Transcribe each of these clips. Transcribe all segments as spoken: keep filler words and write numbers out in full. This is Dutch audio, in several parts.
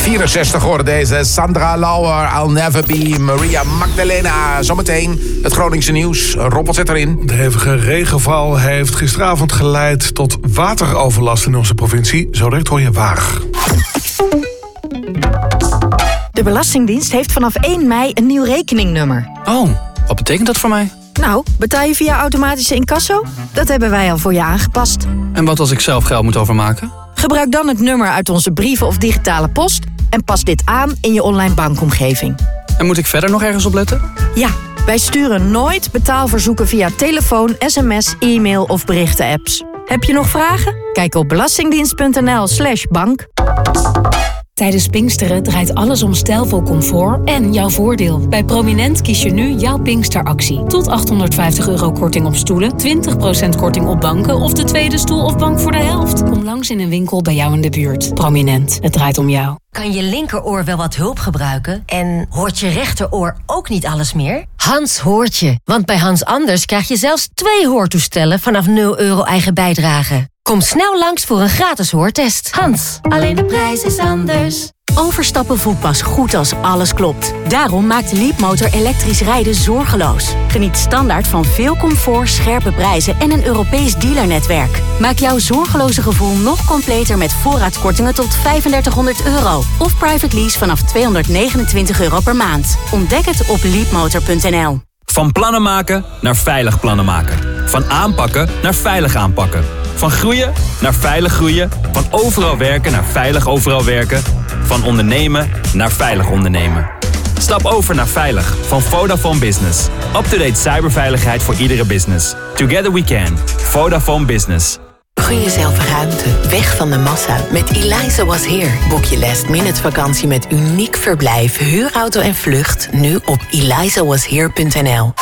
vierenzestig geworden deze. Sandra Lauer, I'll Never Be. Maria Magdalena. Zometeen het Groningse nieuws. Rob, wat zit erin? De hevige regenval heeft gisteravond geleid tot wateroverlast in onze provincie. Zo direct hoor je waar. De Belastingdienst heeft vanaf één mei een nieuw rekeningnummer. Oh, wat betekent dat voor mij? Nou, betaal je via automatische incasso? Dat hebben wij al voor je aangepast. En wat als ik zelf geld moet overmaken? Gebruik dan het nummer uit onze brieven of digitale post en pas dit aan in je online bankomgeving. En moet ik verder nog ergens op letten? Ja, wij sturen nooit betaalverzoeken via telefoon, sms, e-mail of berichten-apps. Heb je nog vragen? Kijk op belastingdienst.nl slash bank. Tijdens Pinksteren draait alles om stijlvol comfort en jouw voordeel. Bij Prominent kies je nu jouw Pinksteractie. Tot achthonderdvijftig euro korting op stoelen, twintig procent korting op banken of de tweede stoel of bank voor de helft. Kom langs in een winkel bij jou in de buurt. Prominent, het draait om jou. Kan je linkeroor wel wat hulp gebruiken? En hoort je rechteroor ook niet alles meer? Hans hoort je, want bij Hans Anders krijg je zelfs twee hoortoestellen vanaf nul euro eigen bijdrage. Kom snel langs voor een gratis hoortest. Hans, alleen de prijs is anders. Overstappen voelt pas goed als alles klopt. Daarom maakt Leapmotor elektrisch rijden zorgeloos. Geniet standaard van veel comfort, scherpe prijzen en een Europees dealernetwerk. Maak jouw zorgeloze gevoel nog completer met voorraadkortingen tot vijfendertighonderd euro. Of private lease vanaf tweehonderdnegenentwintig euro per maand. Ontdek het op leapmotor punt n l. Van plannen maken naar veilig plannen maken. Van aanpakken naar veilig aanpakken. Van groeien naar veilig groeien. Van overal werken naar veilig overal werken. Van ondernemen naar veilig ondernemen. Stap over naar Veilig van Vodafone Business. Up-to-date cyberveiligheid voor iedere business. Together we can. Vodafone Business. Gun jezelf ruimte, weg van de massa. Met Eliza Was Here boek je last minute vakantie met uniek verblijf, huurauto en vlucht. Nu op eliza was here punt n l.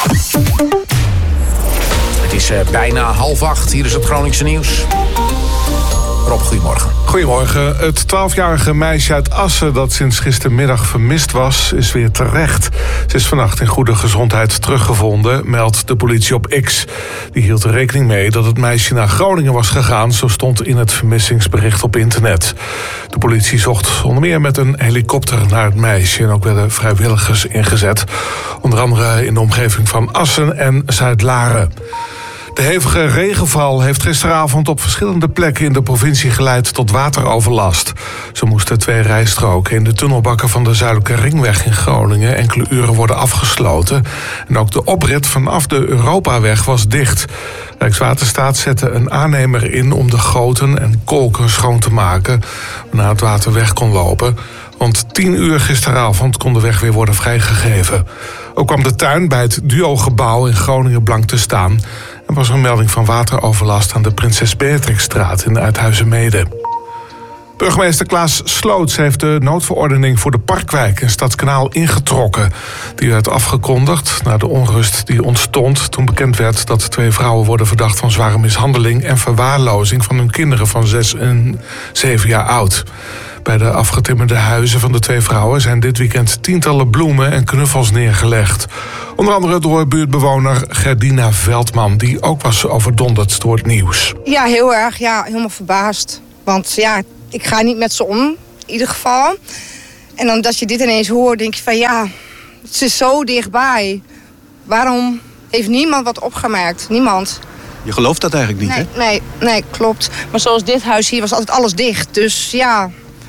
Het is uh, bijna half acht. Hier is het Groningse nieuws. Rob, goedemorgen. Goedemorgen. Het twaalfjarige meisje uit Assen dat sinds gistermiddag vermist was, is weer terecht. Ze is vannacht in goede gezondheid teruggevonden, meldt de politie op X. Die hield er rekening mee dat het meisje naar Groningen was gegaan, zo stond in het vermissingsbericht op internet. De politie zocht onder meer met een helikopter naar het meisje en ook werden vrijwilligers ingezet. Onder andere in de omgeving van Assen en Zuid-Laren. De hevige regenval heeft gisteravond op verschillende plekken in de provincie geleid tot wateroverlast. Zo moesten twee rijstroken in de tunnelbakken van de Zuidelijke Ringweg in Groningen enkele uren worden afgesloten. En ook de oprit vanaf de Europaweg was dicht. Rijkswaterstaat zette een aannemer in om de goten en kolken schoon te maken, waarna het water weg kon lopen. Rond tien uur gisteravond kon de weg weer worden vrijgegeven. Ook kwam de tuin bij het Duo-gebouw in Groningen blank te staan. Er was een melding van wateroverlast aan de Prinses Beatrixstraat in Uithuizermeeden. Burgemeester Klaas Sloots heeft de noodverordening voor de Parkwijk in Stadskanaal ingetrokken. Die werd afgekondigd na de onrust die ontstond toen bekend werd dat twee vrouwen worden verdacht van zware mishandeling en verwaarlozing van hun kinderen van zes en zeven jaar oud. Bij de afgetimmerde huizen van de twee vrouwen zijn dit weekend tientallen bloemen en knuffels neergelegd. Onder andere door buurtbewoner Gerdina Veldman, die ook was overdonderd door het nieuws. Ja, heel erg. Ja, helemaal verbaasd. Want ja, ik ga niet met ze om, in ieder geval. En dan dat je dit ineens hoort, denk je van ja, het is zo dichtbij. Waarom heeft niemand wat opgemerkt? Niemand. Je gelooft dat eigenlijk niet, nee, hè? Nee, nee, klopt. Maar zoals dit huis hier was altijd alles dicht. Dus ja,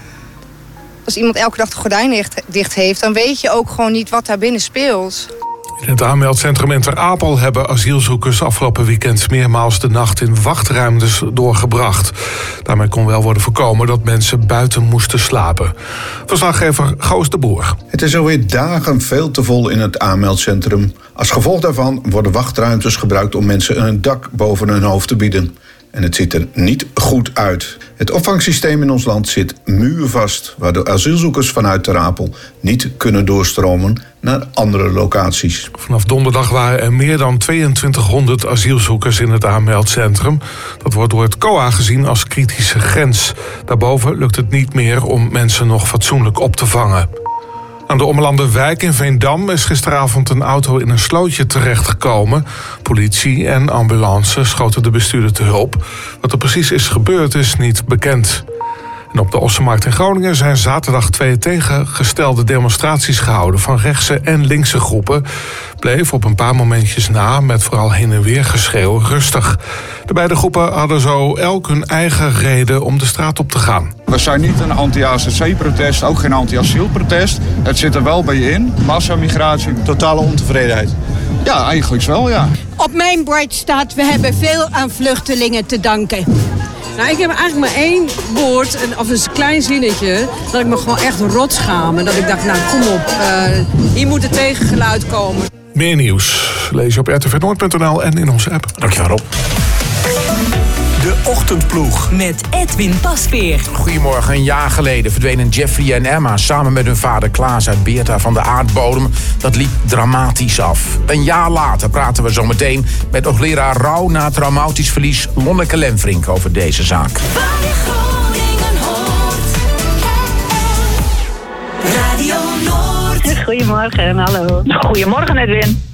als iemand elke dag de gordijn dicht, dicht heeft, dan weet je ook gewoon niet wat daar binnen speelt. In het aanmeldcentrum in Ter Apel hebben asielzoekers afgelopen weekend meermaals de nacht in wachtruimtes doorgebracht. Daarmee kon wel worden voorkomen dat mensen buiten moesten slapen. Verslaggever Goos de Boer. Het is alweer dagen veel te vol in het aanmeldcentrum. Als gevolg daarvan worden wachtruimtes gebruikt om mensen een dak boven hun hoofd te bieden. En het ziet er niet goed uit. Het opvangsysteem in ons land zit muurvast, waardoor asielzoekers vanuit Ter Apel niet kunnen doorstromen naar andere locaties. Vanaf donderdag waren er meer dan tweeëntwintighonderd asielzoekers in het aanmeldcentrum. Dat wordt door het C O A gezien als kritische grens. Daarboven lukt het niet meer om mensen nog fatsoenlijk op te vangen. Aan de Ommelanden wijk in Veendam is gisteravond een auto in een slootje terechtgekomen. Politie en ambulance schoten de bestuurder te hulp. Wat er precies is gebeurd is niet bekend. En op de Ossenmarkt in Groningen zijn zaterdag twee tegengestelde demonstraties gehouden van rechtse en linkse groepen. Bleef op een paar momentjes na, met vooral heen en weer geschreeuw, rustig. De beide groepen hadden zo elk hun eigen reden om de straat op te gaan. We zijn niet een anti-A Z C-protest, ook geen anti-asielprotest. Het zit er wel bij je in. Massamigratie. Totale ontevredenheid. Ja, eigenlijk wel, ja. Op mijn bord staat, we hebben veel aan vluchtelingen te danken. Nou, ik heb eigenlijk maar één woord, of een klein zinnetje, dat ik me gewoon echt rot schaam. En dat ik dacht, nou kom op, uh, hier moet het tegengeluid komen. Meer nieuws lees je op r t v noord punt n l en in onze app. Dankjewel, Rob. De Ochtendploeg. Met Edwin Pasveer. Goedemorgen. Een jaar geleden verdwenen Jeffrey en Emma samen met hun vader Klaas uit Beerta van de aardbodem. Dat liep dramatisch af. Een jaar later praten we zometeen met hoogleraar rouw na traumatisch verlies Lonneke Lemfrink over deze zaak. Radio Noord. Goedemorgen, hallo. Goedemorgen, Edwin.